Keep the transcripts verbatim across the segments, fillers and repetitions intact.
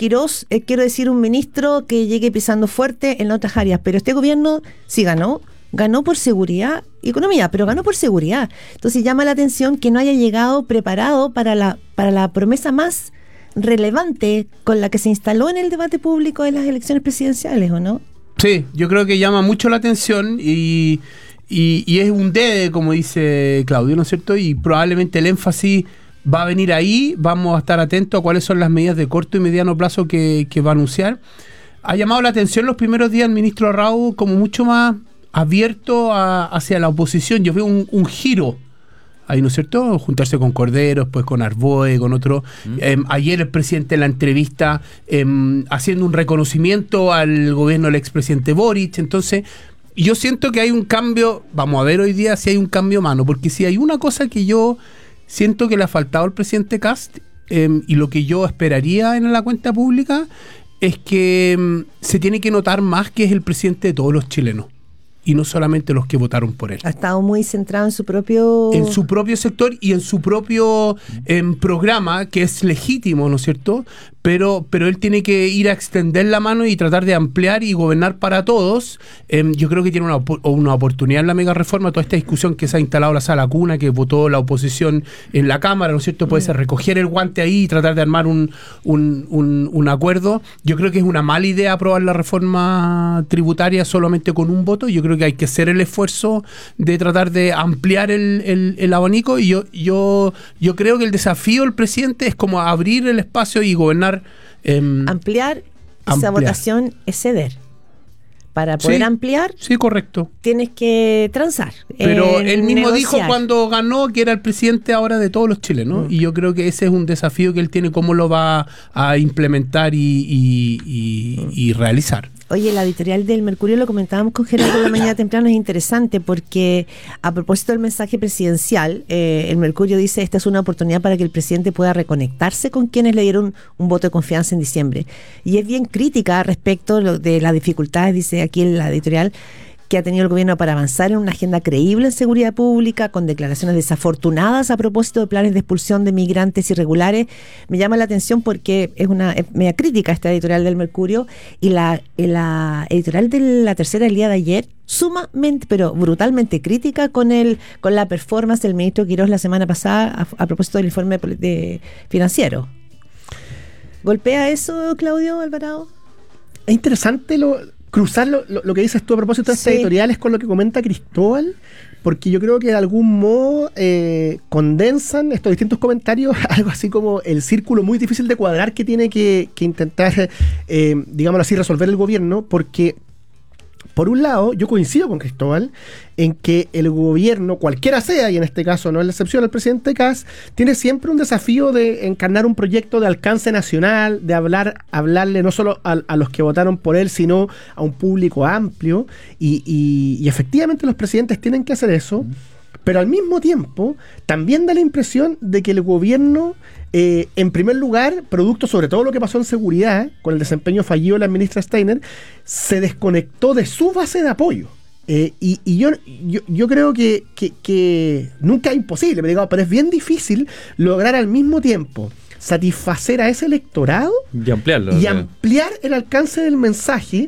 Quirós, eh, quiero decir, un ministro que llegue pisando fuerte en otras áreas, pero este gobierno sí ganó, ganó por seguridad y economía, pero ganó por seguridad. Entonces llama la atención que no haya llegado preparado para la, para la promesa más relevante con la que se instaló en el debate público de las elecciones presidenciales, ¿o no? Sí, yo creo que llama mucho la atención y, y, y es un debe, como dice Claudio, ¿no es cierto? Y probablemente el énfasis va a venir ahí, vamos a estar atentos a cuáles son las medidas de corto y mediano plazo que, que va a anunciar. Ha llamado la atención los primeros días el ministro Raúl como mucho más abierto a, hacia la oposición. Yo veo un, un giro ahí, ¿no es cierto? Juntarse con Corderos, pues con Arboe, con otro. Mm. Eh, ayer el presidente en la entrevista eh, haciendo un reconocimiento al gobierno del expresidente Boric. Entonces, yo siento que hay un cambio, vamos a ver hoy día si hay un cambio mano, porque si hay una cosa que yo siento que le ha faltado al presidente Kast eh, y lo que yo esperaría en la cuenta pública es que eh, se tiene que notar más que es el presidente de todos los chilenos. Y no solamente los que votaron por él. Ha estado muy centrado en su propio... En su propio sector y en su propio eh, programa, que es legítimo, ¿no es cierto? Pero, pero él tiene que ir a extender la mano y tratar de ampliar y gobernar para todos. Eh, yo creo que tiene una, una oportunidad en la mega reforma. Toda esta discusión que se ha instalado la sala cuna, que votó la oposición en la Cámara, ¿no es cierto? Puede ser recoger el guante ahí y tratar de armar un, un, un, un acuerdo. Yo creo que es una mala idea aprobar la reforma tributaria solamente con un voto. Yo creo que hay que hacer el esfuerzo de tratar de ampliar el, el, el abanico. Y yo, yo, yo creo que el desafío del presidente es como abrir el espacio y gobernar. Eh, ampliar, esa ampliar. votación es ceder. Para poder sí, ampliar, sí, correcto. Tienes que transar. Pero eh, él mismo negociar. dijo cuando ganó que era el presidente ahora de todos los chilenos. Mm. Y yo creo que ese es un desafío que él tiene, cómo lo va a implementar y, y, y, mm. y realizar. Oye, la editorial del Mercurio, lo comentábamos con Gerardo en la mañana temprano, es interesante porque a propósito del mensaje presidencial, eh, el Mercurio dice: esta es una oportunidad para que el presidente pueda reconectarse con quienes le dieron un voto de confianza en diciembre. Y es bien crítica respecto de las dificultades, dice aquí en la editorial, que ha tenido el gobierno para avanzar en una agenda creíble en seguridad pública, con declaraciones desafortunadas a propósito de planes de expulsión de migrantes irregulares. Me llama la atención porque es una es media crítica esta editorial del Mercurio, y la, la editorial de la Tercera el día de ayer, sumamente, pero brutalmente crítica con el con la performance del ministro Quirós la semana pasada a, a propósito del informe de, de financiero. ¿Golpea eso, Claudio Alvarado? Es interesante lo... cruzar lo, lo, lo que dices tú a propósito de estas sí. editoriales con lo que comenta Cristóbal, porque yo creo que de algún modo eh, condensan estos distintos comentarios, algo así como el círculo muy difícil de cuadrar que tiene que, que intentar, eh, digámoslo así, resolver el gobierno, porque por un lado, yo coincido con Cristóbal en que el gobierno, cualquiera sea, y en este caso no es la excepción, el presidente Kast, tiene siempre un desafío de encarnar un proyecto de alcance nacional, de hablar, hablarle no solo a, a los que votaron por él, sino a un público amplio, y, y, y efectivamente los presidentes tienen que hacer eso, pero al mismo tiempo también da la impresión de que el gobierno, eh, en primer lugar, producto sobre todo lo que pasó en seguridad, con el desempeño fallido de la ministra Steiner, se desconectó de su base de apoyo. Eh, y y yo, yo, yo creo que, que, que nunca es imposible, pero, digamos, pero es bien difícil lograr al mismo tiempo satisfacer a ese electorado y ampliarlo, y ¿no? ampliar el alcance del mensaje,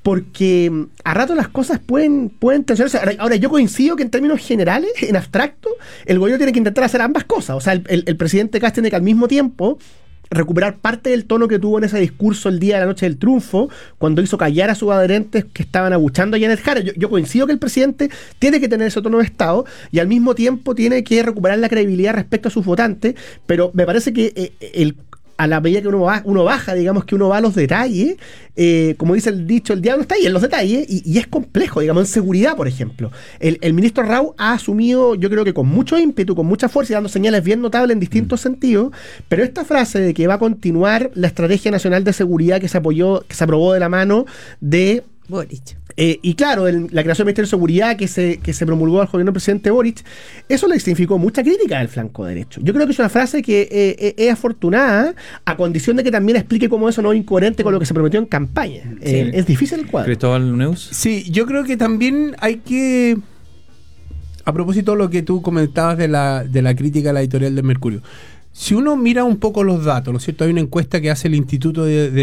porque a rato las cosas pueden, pueden tensionarse. Ahora, ahora, yo coincido que en términos generales, en abstracto, el gobierno tiene que intentar hacer ambas cosas. O sea, el, el, el presidente Kast tiene que al mismo tiempo recuperar parte del tono que tuvo en ese discurso el día de la noche del triunfo, cuando hizo callar a sus adherentes que estaban abuchando a Janet Jara. Yo, yo coincido que el presidente tiene que tener ese tono de Estado y al mismo tiempo tiene que recuperar la credibilidad respecto a sus votantes, pero me parece que eh, el a la medida que uno, va, uno baja, digamos que uno va a los detalles, eh, como dice el dicho, el diablo está ahí en los detalles, y, y es complejo, digamos, en seguridad, por ejemplo. El, el ministro Raúl ha asumido, yo creo que con mucho ímpetu, con mucha fuerza, y dando señales bien notables en distintos mm. sentidos, pero esta frase de que va a continuar la Estrategia Nacional de Seguridad que se apoyó, que se aprobó de la mano de Boric. Eh, y claro, el, la creación del Ministerio de Seguridad que se, que se promulgó al gobierno del presidente Boric, eso le significó mucha crítica del flanco derecho. Yo creo que es una frase que eh, eh, es afortunada, a condición de que también explique cómo eso no es incoherente con lo que se prometió en campaña. Sí. Eh, es difícil el cuadro. Cristóbal Neus. Sí, yo creo que también hay que, a propósito de lo que tú comentabas de la, de la crítica a la editorial del Mercurio, si uno mira un poco los datos, ¿no es cierto? Hay una encuesta que hace el Instituto de, de